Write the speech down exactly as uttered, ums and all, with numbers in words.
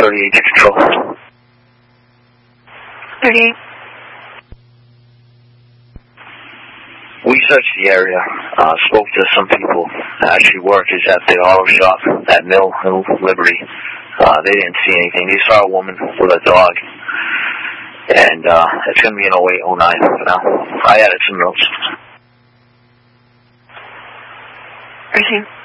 thirty-eight to control. thirty-eight. We searched the area, uh, spoke to some people, actually workers at the auto shop, that mill in Liberty. Uh, they didn't see anything. They saw a woman with a dog. And uh, it's going to be an oh eight oh nine for now. I added some notes. thirteen.